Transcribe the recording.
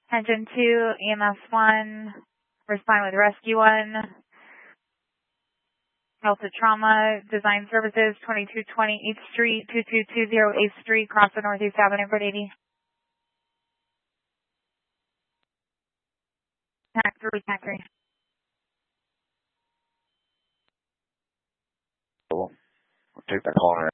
Engine 2, EMS 1, respond with Rescue 1. Delta Trauma Design Services, 2220 8th Street, 2220 8th Street, cross the Northeast Avenue, Port 80. Tac 3, Tac 3. We'll take that call and